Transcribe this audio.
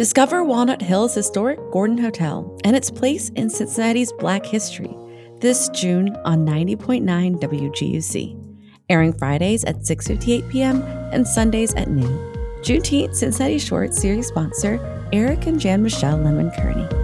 Discover Walnut Hill's historic Gordon Hotel and its place in Cincinnati's Black history this June on 90.9 WGUC, airing Fridays at 6:58 p.m. and Sundays at noon. Juneteenth Cincinnati Short series sponsor Eric and Jan Michelle Lemon Kearney.